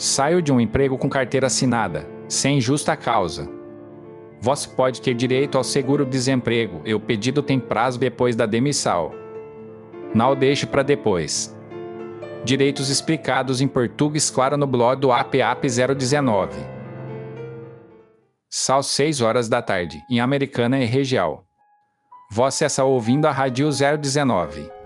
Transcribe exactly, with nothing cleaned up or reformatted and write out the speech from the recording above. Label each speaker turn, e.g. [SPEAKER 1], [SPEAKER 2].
[SPEAKER 1] Saio de um emprego com carteira assinada, sem justa causa. Você pode ter direito ao seguro-desemprego e o pedido tem prazo depois da demissão. Não deixe para depois. Direitos explicados em português claro no blog do A P A P zero dezenove. São seis horas da tarde, em Americana e região. Você está ouvindo a Rádio zero dezenove.